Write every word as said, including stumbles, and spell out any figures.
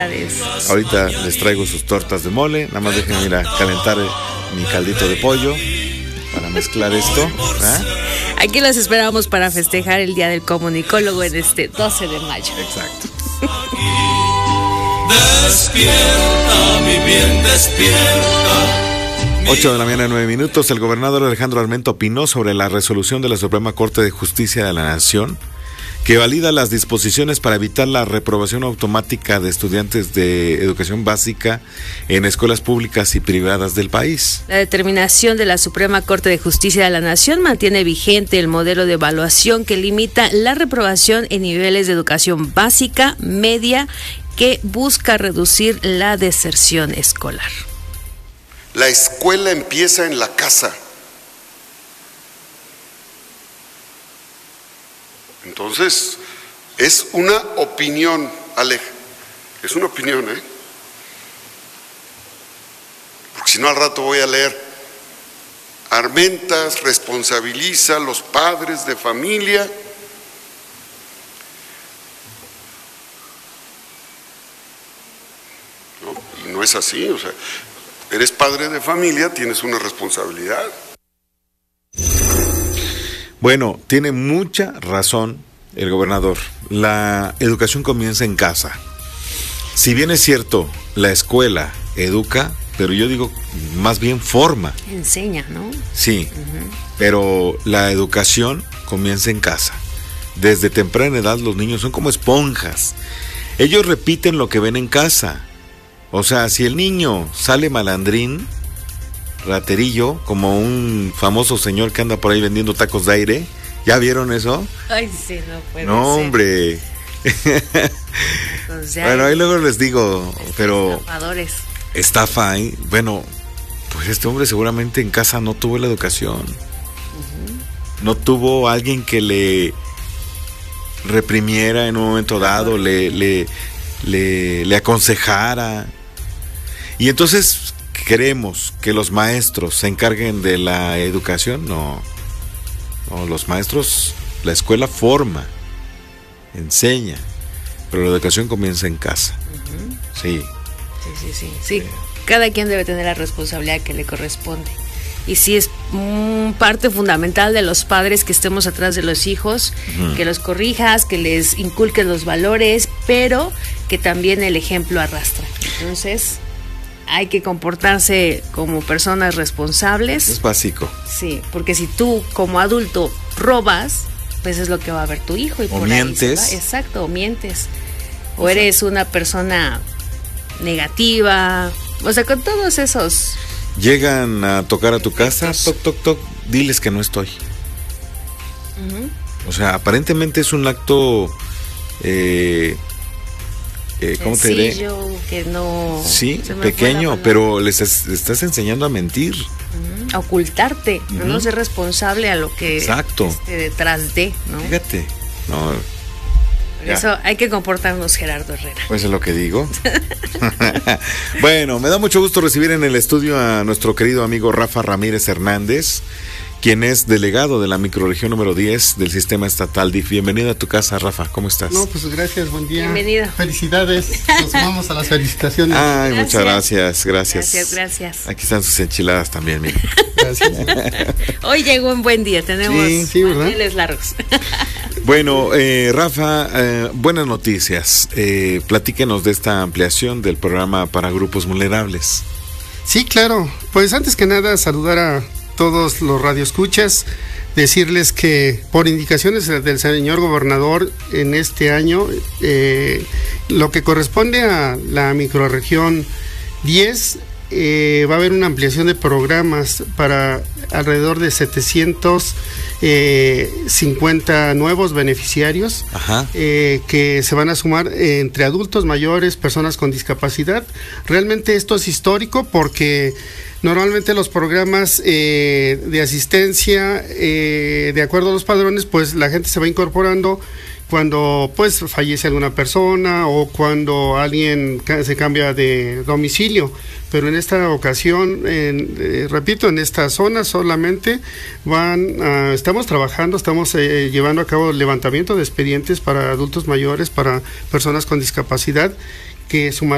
Ahorita les traigo sus tortas de mole. Nada más déjenme ir a calentar mi caldito de pollo para mezclar esto, ¿verdad? Aquí los esperamos para festejar el Día del Comunicólogo en este doce de mayo. Exacto. Despierta, mi bien, despierta. ocho de la mañana, nueve minutos. El gobernador Alejandro Armenta opinó sobre la resolución de la Suprema Corte de Justicia de la Nación que valida las disposiciones para evitar la reprobación automática de estudiantes de educación básica en escuelas públicas y privadas del país. La determinación de la Suprema Corte de Justicia de la Nación mantiene vigente el modelo de evaluación que limita la reprobación en niveles de educación básica, media, que busca reducir la deserción escolar. La escuela empieza en la casa. Entonces, es una opinión, Alej, es una opinión, ¿eh? Porque si no al rato voy a leer, Armentas responsabiliza a los padres de familia ¿no? Y no es así, o sea, eres padre de familia, tienes una responsabilidad. Bueno, tiene mucha razón el gobernador. La educación comienza en casa. Si bien es cierto, la escuela educa, pero yo digo más bien forma. Enseña, ¿no? Sí, Uh-huh. pero la educación comienza en casa. Desde temprana edad los niños son como esponjas. Ellos repiten lo que ven en casa. O sea, si el niño sale malandrín, raterillo, como un famoso señor que anda por ahí vendiendo tacos de aire, ¿ya vieron eso? Ay, sí, no puede No, ser. hombre. Entonces, Bueno, ahí luego les digo, pero estafadores. estafa ahí. Bueno, pues este hombre seguramente en casa no tuvo la educación. Uh-huh. No tuvo alguien que le reprimiera en un momento dado, le, le, le, le aconsejara. Y entonces, ¿queremos que los maestros se encarguen de la educación? No. No, los maestros, la escuela forma, enseña, pero la educación comienza en casa. Uh-huh. Sí. Sí, sí, sí, sí. Cada quien debe tener la responsabilidad que le corresponde. Y sí es mm, parte fundamental de los padres que estemos atrás de los hijos, Uh-huh. que los corrijas, que les inculques los valores, pero que también el ejemplo arrastra. Entonces, hay que comportarse como personas responsables. Es básico. Sí, porque si tú como adulto robas, pues es lo que va a ver tu hijo. Y O por mientes. Ahí se va. Exacto, o mientes. O eres una persona negativa. O sea, con todos esos... Llegan a tocar a tu casa, Efectos. toc, toc, toc, diles que no estoy. Uh-huh. O sea, aparentemente es un acto... Eh, eh, ¿Cómo te diré? Sencillo, que no... Sí, se me fue la pequeño, palabra. pero les es- les estás enseñando a mentir. Uh-huh. A ocultarte, Uh-huh. a no ser responsable a lo que Exacto. esté detrás de, ¿no? Fíjate. No, Por ya. eso hay que comportarnos, Gerardo Herrera. pues es lo que digo. Bueno, me da mucho gusto recibir en el estudio a nuestro querido amigo Rafa Ramírez Hernández, quien es delegado de la microrregión número diez del sistema estatal D I F. Bienvenido a tu casa, Rafa, ¿cómo estás? No, pues gracias, buen día. Bienvenido. Felicidades, nos sumamos a las felicitaciones. Ay, Gracias. muchas gracias, gracias. Gracias, gracias. Aquí están sus enchiladas también, mira. Gracias. Hoy llegó un buen día, tenemos Sí, sí, ¿verdad? manteles largos. Bueno, eh, Rafa, eh, buenas noticias. Eh, platíquenos de esta ampliación del programa para grupos vulnerables. Sí, claro. Pues antes que nada, saludar a todos los radioescuchas, decirles que por indicaciones del señor gobernador en este año, eh, lo que corresponde a la microrregión diez, eh, va a haber una ampliación de programas para alrededor de setecientos cincuenta nuevos beneficiarios. Ajá. Eh, que se van a sumar eh, entre adultos mayores, personas con discapacidad. Realmente esto es histórico porque normalmente los programas eh, de asistencia, eh, de acuerdo a los padrones, pues la gente se va incorporando cuando pues fallece alguna persona o cuando alguien ca- se cambia de domicilio, pero en esta ocasión, en, eh, repito, en esta zona solamente van, a, estamos trabajando, estamos eh, llevando a cabo el levantamiento de expedientes para adultos mayores, para personas con discapacidad, que sumarán